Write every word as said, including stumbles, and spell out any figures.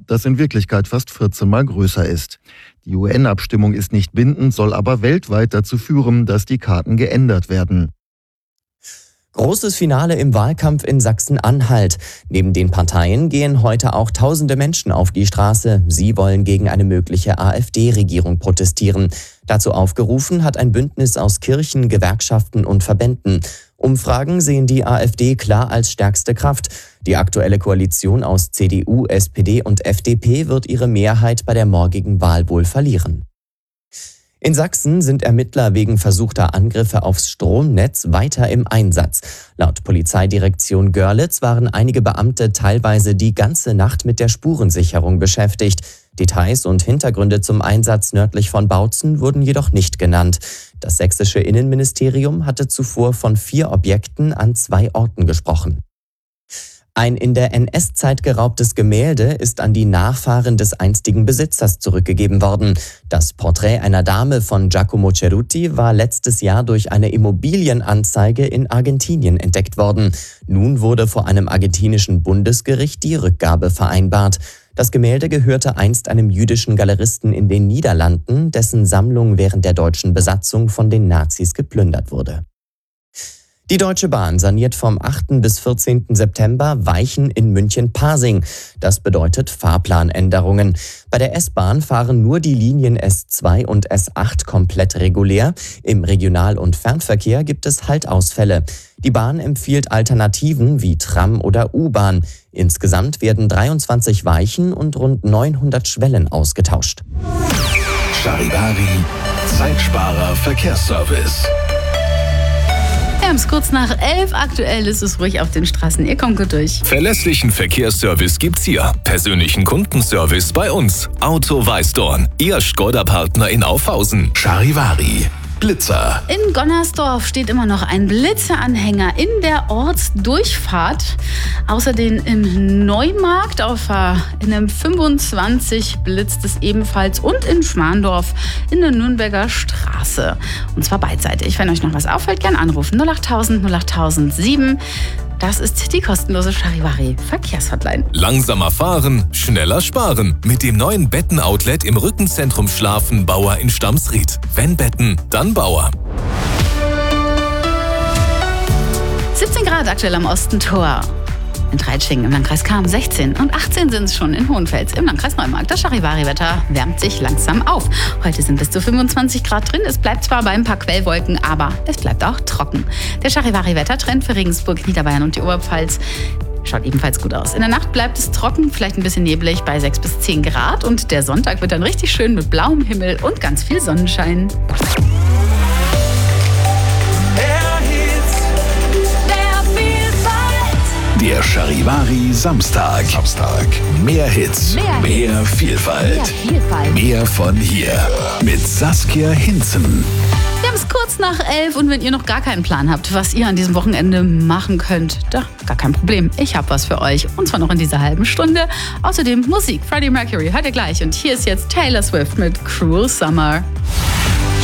das in Wirklichkeit fast vierzehn Mal größer ist. Die U N-Abstimmung ist nicht bindend, soll aber weltweit dazu führen, dass die Karten geändert werden. Großes Finale im Wahlkampf in Sachsen-Anhalt. Neben den Parteien gehen heute auch tausende Menschen auf die Straße. Sie wollen gegen eine mögliche AfD-Regierung protestieren. Dazu aufgerufen hat ein Bündnis aus Kirchen, Gewerkschaften und Verbänden. Umfragen sehen die AfD klar als stärkste Kraft. Die aktuelle Koalition aus C D U, S P D und F D P wird ihre Mehrheit bei der morgigen Wahl wohl verlieren. In Sachsen sind Ermittler wegen versuchter Angriffe aufs Stromnetz weiter im Einsatz. Laut Polizeidirektion Görlitz waren einige Beamte teilweise die ganze Nacht mit der Spurensicherung beschäftigt. Details und Hintergründe zum Einsatz nördlich von Bautzen wurden jedoch nicht genannt. Das sächsische Innenministerium hatte zuvor von vier Objekten an zwei Orten gesprochen. Ein in der N S-Zeit geraubtes Gemälde ist an die Nachfahren des einstigen Besitzers zurückgegeben worden. Das Porträt einer Dame von Giacomo Cerutti war letztes Jahr durch eine Immobilienanzeige in Argentinien entdeckt worden. Nun wurde vor einem argentinischen Bundesgericht die Rückgabe vereinbart. Das Gemälde gehörte einst einem jüdischen Galeristen in den Niederlanden, dessen Sammlung während der deutschen Besatzung von den Nazis geplündert wurde. Die Deutsche Bahn saniert vom achten bis vierzehnten September Weichen in München-Pasing. Das bedeutet Fahrplanänderungen. Bei der S-Bahn fahren nur die Linien S zwei und S acht komplett regulär. Im Regional- und Fernverkehr gibt es Haltausfälle. Die Bahn empfiehlt Alternativen wie Tram oder U-Bahn. Insgesamt werden dreiundzwanzig Weichen und rund neunhundert Schwellen ausgetauscht. Charivari, Zeitsparer Verkehrsservice. Wir haben es kurz nach elf. Aktuell ist es ruhig auf den Straßen. Ihr kommt gut durch. Verlässlichen Verkehrsservice gibt's hier. Persönlichen Kundenservice bei uns. Auto Weißdorn. Ihr Skoda-Partner in Aufhausen. Charivari. Blitzer. In Gonnersdorf steht immer noch ein Blitzeranhänger in der Ortsdurchfahrt. Außerdem im Neumarkt auf in einem fünfundzwanzig blitzt es ebenfalls und in Schmarndorf in der Nürnberger Straße. Und zwar beidseitig. Wenn euch noch was auffällt, gerne anrufen. null achttausend null achttausend sieben. Das ist die kostenlose Charivari Verkehrshotline. Langsamer fahren, schneller sparen. Mit dem neuen Betten-Outlet im Rückenzentrum Schlafen Bauer in Stamsried. Wenn Betten, dann Bauer. siebzehn Grad aktuell am Ostentor. In Treitschingen im Landkreis Cham sechzehn und achtzehn sind es schon in Hohenfels im Landkreis Neumarkt. Das Charivari-Wetter wärmt sich langsam auf. Heute sind bis zu fünfundzwanzig Grad drin. Es bleibt zwar bei ein paar Quellwolken, aber es bleibt auch trocken. Der Charivari-Wettertrend für Regensburg, Niederbayern und die Oberpfalz schaut ebenfalls gut aus. In der Nacht bleibt es trocken, vielleicht ein bisschen neblig bei sechs bis zehn Grad. Und der Sonntag wird dann richtig schön mit blauem Himmel und ganz viel Sonnenschein. Der Charivari Samstag. Samstag. Mehr Hits, mehr, mehr Vielfalt. Mehr Vielfalt. Mehr von hier. Mit Saskia Hinzen. Wir haben es kurz nach elf und wenn ihr noch gar keinen Plan habt, was ihr an diesem Wochenende machen könnt, da gar kein Problem. Ich habe was für euch und zwar noch in dieser halben Stunde. Außerdem Musik, Freddie Mercury, hört ihr gleich. Und hier ist jetzt Taylor Swift mit Cruel Summer.